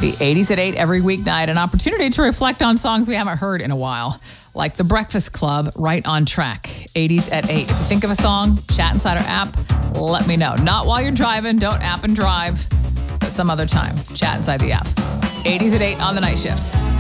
The 80s at 8 every weeknight, an opportunity to reflect on songs we haven't heard in a while, like The Breakfast Club, Right on Track. 80s at 8. If you think of a song, Chat Insider app, let me know. Not while you're driving, don't app and drive, but some other time. Chat inside the app. 80s at 8 on the night shift.